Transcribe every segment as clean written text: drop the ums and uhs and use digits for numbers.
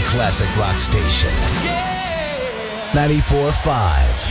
classic rock station. 94.5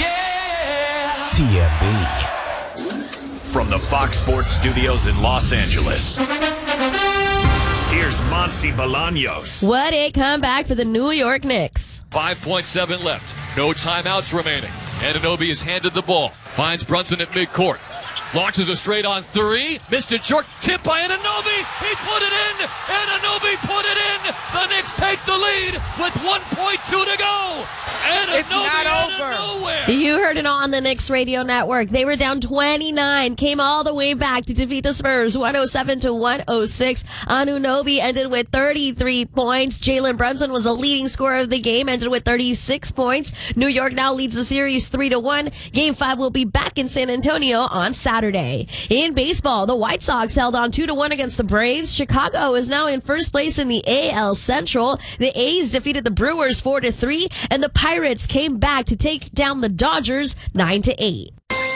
TMB. From the Fox Sports Studios in Los Angeles, here's Monsi Bolaños. What a comeback for the New York Knicks. 5.7 left. No timeouts remaining. Anunoby is handed the ball. Finds Brunson at midcourt. Launches a straight-on three. Missed it short. Tip by Anunoby. He put it in. Anunoby put it in. The Knicks take the lead with 1.2 to go. Anunoby it's not over. Nowhere. You heard it on the Knicks radio network. They were down 29, came all the way back to defeat the Spurs 107-106. Anunoby ended with 33 points. Jalen Brunson was the leading scorer of the game, ended with 36 points. New York now leads the series 3-1. Game 5 will be back in San Antonio on Saturday. In baseball, the White Sox held on 2-1 against the Braves. Chicago is now in first place in the AL Central. The A's defeated the Brewers 4-3, and the Pirates came back to take down the Dodgers 9-8.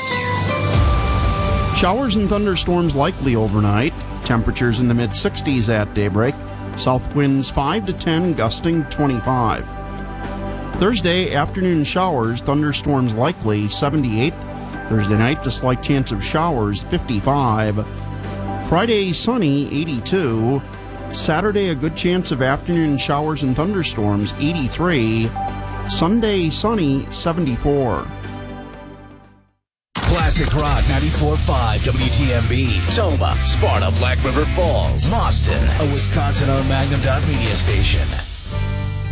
Showers and thunderstorms likely overnight. Temperatures in the mid-60s at daybreak. South winds 5 to 10, gusting 25. Thursday, afternoon showers, thunderstorms likely 78. Thursday night, a slight chance of showers, 55. Friday, sunny, 82. Saturday, a good chance of afternoon showers and thunderstorms, 83. Sunday, sunny, 74. Classic Rock 94.5 WTMB. Toma, Sparta, Black River Falls, Boston, a Wisconsin-owned Magnum Media station.